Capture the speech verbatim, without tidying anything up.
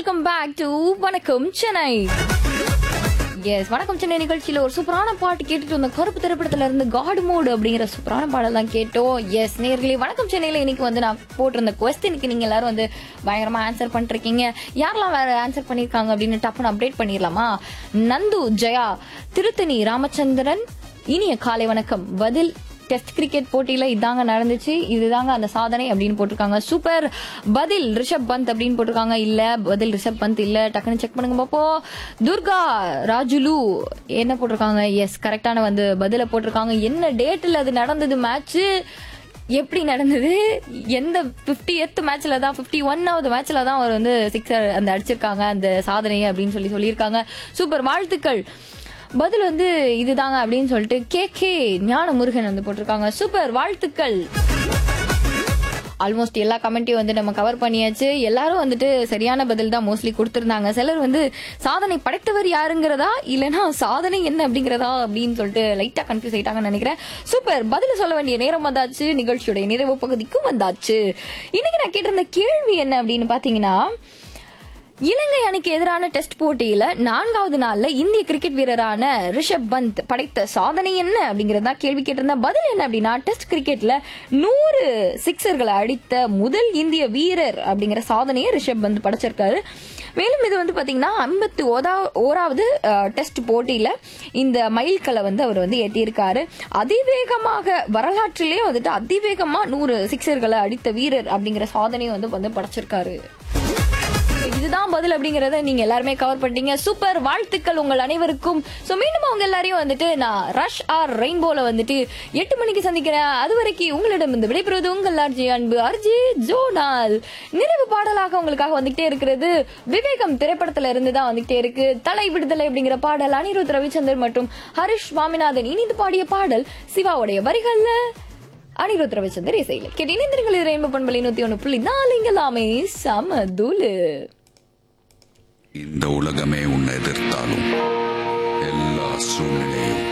Welcome back to வணக்கம் Chennai. S, வணக்கம் சென்னை நிகழ்ச்சியில ஒரு சூப்பரான பாட்டு கேட்டுட்டு வந்த கருப்பு திரைப்படத்துல இருந்து காட் மோடு அப்படிங்கிற சூப்பரான பாடல் தான் கேட்டோம். எஸ் நேர்களே, வணக்கம் சென்னையில இன்னைக்கு வந்து நான் போட்டிருந்த கொஸ்டினுக்கு நீங்க எல்லாரும் வந்து பயங்கரமா ஆன்சர் பண்ணிட்டு இருக்கீங்க. யாரெல்லாம் வேற ஆன்சர் பண்ணிருக்காங்க அப்படின்னு டப்புன்னு அப்டேட் பண்ணிடலாமா? நந்து ஜெயா, திருத்தணி ராமச்சந்திரன், இனிய காலை வணக்கம். பதில் டெஸ்ட் கிரிக்கெட் போட்டியில இதாங்க நடந்துச்சு, இதுதாங்க அந்த சாதனை அப்படின்னு போட்டிருக்காங்க. சூப்பர். பதில் ரிஷப் பந்த் அப்படின்னு போட்டிருக்காங்க. இல்ல, பதில் ரிஷப் பந்த் இல்ல. டக்குன்னு செக் பண்ணுங்க பாப்போம். துர்கா ராஜுலு என்ன போட்டிருக்காங்க? எஸ், கரெக்டான வந்து பதில போட்டிருக்காங்க. என்ன டேட்ல அது நடந்தது மேட்ச், எப்படி நடந்தது, எந்த பிப்டியத் மேட்ச்ல தான் பிப்டி ஒன்னாவது மேட்ச்ல தான் அவர் வந்து சிக்ஸர் அந்த அடிச்சிருக்காங்க அந்த சாதனையை அப்படின்னு சொல்லி சொல்லியிருக்காங்க. சூப்பர், வாழ்த்துக்கள். பதில் வந்து இதுதாங்க அப்படின்னு சொல்லிட்டு கே கே ஞான முருகன் வந்து போட்டிருக்காங்க. சூப்பர், வாழ்த்துக்கள். ஆல்மோஸ்ட் எல்லா கமெண்ட்டையும் வந்து நம்ம கவர் பண்ணியாச்சு. எல்லாரும் வந்துட்டு சரியான பதில் தான் மோஸ்ட்லி கொடுத்திருந்தாங்க. சிலர் வந்து சாதனை படைத்தவர் யாருங்கிறதா இல்லைன்னா சாதனை என்ன அப்படிங்கிறதா அப்படின்னு சொல்லிட்டு லைட்டா கன்ஃபியூஸ் ஆயிட்டாங்கன்னு நினைக்கிறேன். சூப்பர், பதில் சொல்ல வேண்டிய நேரம் வந்தாச்சு. நிகழ்ச்சியோட நிறைவு பகுதிக்கும் வந்தாச்சு. இன்னைக்கு நான் கேட்டிருந்த கேள்வி என்ன அப்படின்னு பாத்தீங்கன்னா, இலங்கை அணிக்கு எதிரான டெஸ்ட் போட்டியில நான்காவது நாள்ல இந்திய கிரிக்கெட் வீரரான ரிஷப் பந்த் படைத்த சாதனை என்ன அப்படிங்கறதா கேள்வி கேட்டிருந்தா. பதில் என்ன அப்படின்னா, டெஸ்ட் கிரிக்கெட்ல நூறு சிக்ஸர்களை அடித்த முதல் இந்திய வீரர் அப்படிங்கிற சாதனையை ரிஷப் பந்த் படைச்சிருக்காரு. மேலும் இது வந்து பாத்தீங்கன்னா ஐம்பத்தி ஓராவது டெஸ்ட் போட்டியில இந்த மைல்கல்லை வந்து அவர் வந்து எட்டியிருக்காரு. அதிவேகமாக வரலாற்றிலேயே வந்துட்டு அதிவேகமா நூறு சிக்ஸர்களை அடித்த வீரர் அப்படிங்கிற சாதனையை வந்து வந்து படைச்சிருக்காரு. இதுதான் பதில் அப்படிங்கறத நீங்க எல்லாருமே கவர் பண்ணிட்டீங்க. சூப்பர், வாழ்த்துக்கள் உங்கள் அனைவருக்கும். சோ மீண்டும் அவங்க எல்லாரையும் வந்துட்டு நான் ரஷ் ஆர் ரெயின்போல வந்துட்டு எட்டு மணிக்கு சந்திக்கிறேன். அது வரைக்கும் உங்களிடம் இருந்து விடைபெறுவது உங்கள் ஆர்ஜி அன்பு ஆர்ஜி ஜோனால். நிறைவு பாடலாக உங்களுக்காக வந்துகிட்டே இருக்கிறது விவேகம் திரைப்படத்துல இருந்து தான் வந்துகிட்டே இருக்கு. தலை விடுதலை அப்படிங்கிற பாடல் அனிருத் ரவிச்சந்தர் மற்றும் ஹரிஷ் சுவாமிநாதன் இணைந்து பாடிய பாடல். சிவாவுடைய வரிகள்ல அனிருத் ரவிச்சந்தர் இசையில கேட்டு இணைந்திருங்கள். ரெயின்போ பண்பலை நூத்தி ஒண்ணு புள்ளி நாலு எல்லாமே சமதுலு. இந்த உலகமே உன்னை எதிர்த்தாலும் எல்லா சூழ்நிலையும்